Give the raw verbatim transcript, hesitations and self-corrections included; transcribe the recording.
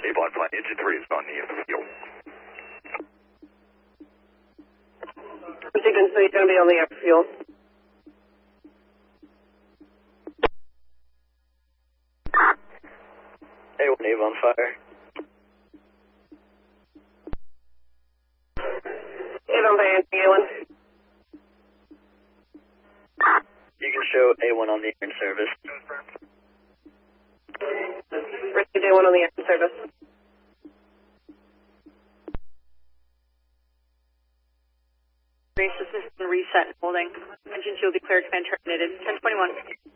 A-Bot Flight Engine three is on the field. Sequence three is going to be on the airfield. A one Avon fire. Avon fire, A one. You can show A one on the air in service. Received A one on the air in service. System reset and holding. Engine fuel declared command terminated. ten twenty-one.